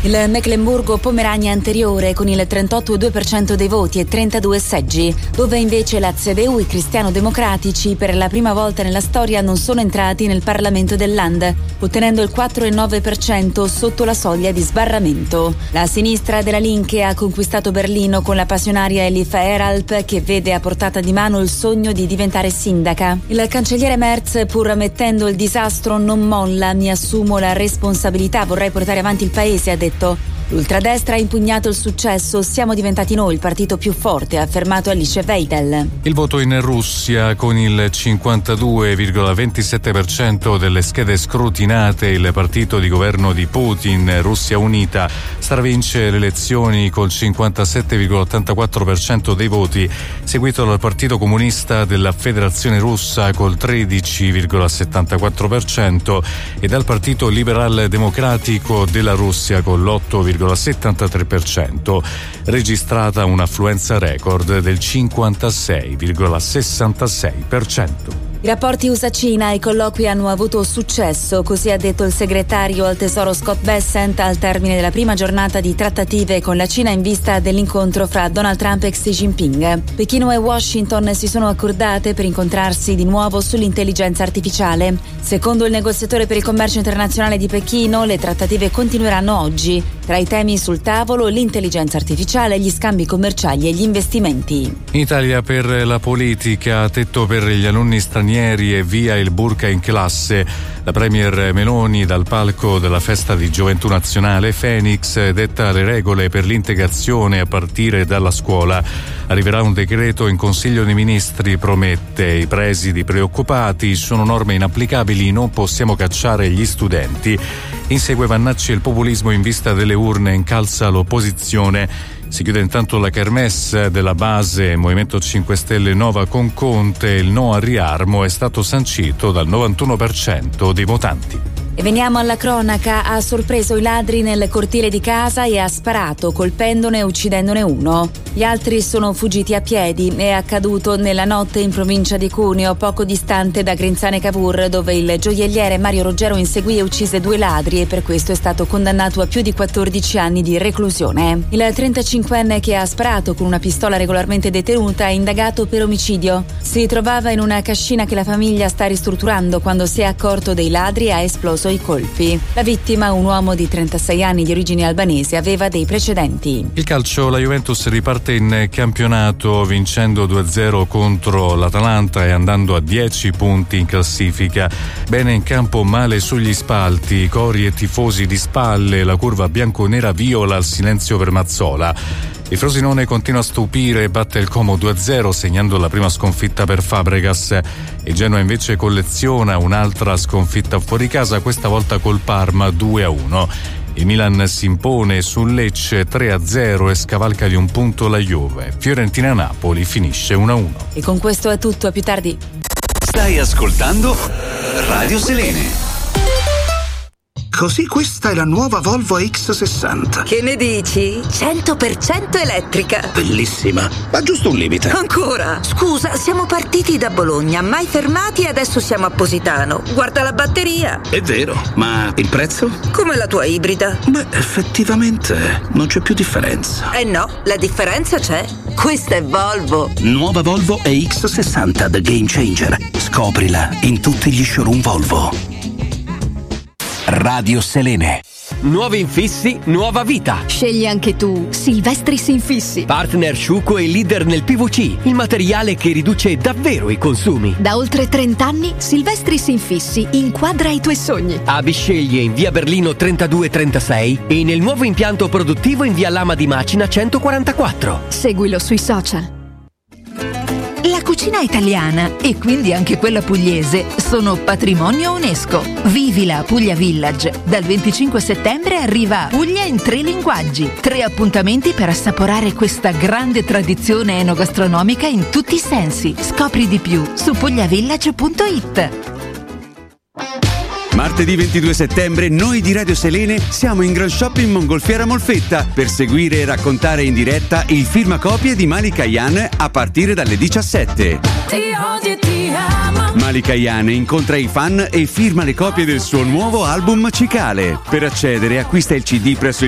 Il Mecklenburgo-Pomerania anteriore con il 38,2% dei voti e 32 seggi, dove invece la CDU e i cristiano-democratici per la prima volta nella storia non sono entrati nel Parlamento del Land, ottenendo il 4,9% sotto la soglia di sbarramento. La sinistra della Linke ha conquistato Berlino con la passionaria Elif Eralp, che vede a portata di mano il sogno di diventare sindaca. Il cancelliere Merz, pur ammettendo il disastro, non molla, mi assumo la responsabilità, vorrei portare avanti il paese, ha detto. L'ultradestra ha impugnato il successo, siamo diventati noi il partito più forte, ha affermato Alice Weidel. Il voto in Russia, con il 52,27% delle schede scrutinate, il partito di governo di Putin, Russia Unita, stravince le elezioni col 57,84% dei voti, seguito dal Partito Comunista della Federazione Russa col 13,74% e dal Partito Liberal Democratico della Russia con l'8,73%, registrata un'affluenza record del 56,66%. I rapporti USA-Cina e i colloqui hanno avuto successo, così ha detto il segretario al Tesoro Scott Bessent al termine della prima giornata di trattative con la Cina in vista dell'incontro fra Donald Trump e Xi Jinping. Pechino e Washington si sono accordate per incontrarsi di nuovo sull'intelligenza artificiale. Secondo il negoziatore per il commercio internazionale di Pechino, le trattative continueranno oggi. Tra i temi sul tavolo, l'intelligenza artificiale, gli scambi commerciali e gli investimenti. In Italia per la politica, tetto per gli alunni stranieri e via il burka in classe. La premier Meloni dal palco della festa di gioventù nazionale Phoenix detta le regole per l'integrazione a partire dalla scuola. Arriverà un decreto in Consiglio dei Ministri, promette. I presidi preoccupati, sono norme inapplicabili, non possiamo cacciare gli studenti. Insegue Vannacci, il populismo in vista delle urne incalza l'opposizione. Si chiude intanto la kermesse della base Movimento 5 Stelle Nova con Conte. Il no al riarmo è stato sancito dal 91% dei votanti. E veniamo alla cronaca. Ha sorpreso i ladri nel cortile di casa e ha sparato, colpendone e uccidendone uno. Gli altri sono fuggiti a piedi. È accaduto nella notte in provincia di Cuneo, poco distante da Grinzane Cavour, dove il gioielliere Mario Ruggero inseguì e uccise 2 ladri e per questo è stato condannato a più di 14 anni di reclusione. Il 35enne che ha sparato con una pistola regolarmente detenuta è indagato per omicidio. Si trovava in una cascina che la famiglia sta ristrutturando quando si è accorto dei ladri e ha esploso i colpi. La vittima, un uomo di 36 anni di origine albanese, aveva dei precedenti. Il calcio, la Juventus riparte in campionato vincendo 2-0 contro l'Atalanta e andando a 10 punti in classifica. Bene in campo, male sugli spalti, cori e tifosi di spalle, la curva bianconera viola il silenzio per Mazzola. Il Frosinone continua a stupire e batte il Como 2-0 segnando la prima sconfitta per Fabregas. Il Genoa invece colleziona un'altra sconfitta fuori casa, questa volta col Parma 2-1. Il Milan si impone sul Lecce 3-0 e scavalca di un punto la Juve. Fiorentina-Napoli finisce 1-1. E con questo è tutto, a più tardi. Stai ascoltando Radio Selene. Così questa è la nuova Volvo X60. Che ne dici? 100% elettrica. Bellissima, ma giusto un limite. Ancora? Scusa, siamo partiti da Bologna, mai fermati e adesso siamo a Positano. Guarda la batteria. È vero, ma il prezzo? Come la tua ibrida. Beh, effettivamente non c'è più differenza. Eh no, la differenza c'è. Questa è Volvo. Nuova Volvo EX60 The Game Changer. Scoprila in tutti gli showroom Volvo. Radio Selene. Nuovi infissi, nuova vita. Scegli anche tu Silvestris Infissi. Partner sciuco e leader nel PVC, il materiale che riduce davvero i consumi. Da oltre 30 anni Silvestris Infissi inquadra i tuoi sogni. A Bisceglie in via Berlino 3236 e nel nuovo impianto produttivo in via Lama di Macina 144. Seguilo sui social. La cucina italiana e quindi anche quella pugliese sono patrimonio UNESCO. Vivila a Puglia Village. Dal 25 settembre arriva Puglia in 3 linguaggi. 3 appuntamenti per assaporare questa grande tradizione enogastronomica in tutti i sensi. Scopri di più su pugliavillage.it. Martedì 22 settembre noi di Radio Selene siamo in Grand Shopping Mongolfiera Molfetta per seguire e raccontare in diretta il firmacopie di Malika Ayane a partire dalle 17. Malika Ayane incontra i fan e firma le copie del suo nuovo album Cicale. Per accedere acquista il CD presso il